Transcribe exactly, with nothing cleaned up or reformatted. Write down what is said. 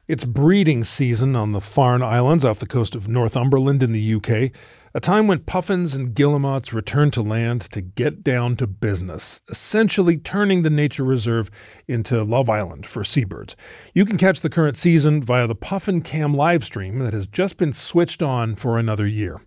It's breeding season on the Farne Islands off the coast of Northumberland in the U K, a time when puffins and guillemots return to land to get down to business, essentially turning the nature reserve into Love Island for seabirds. You can catch the current season via the Puffin Cam live stream that has just been switched on for another year.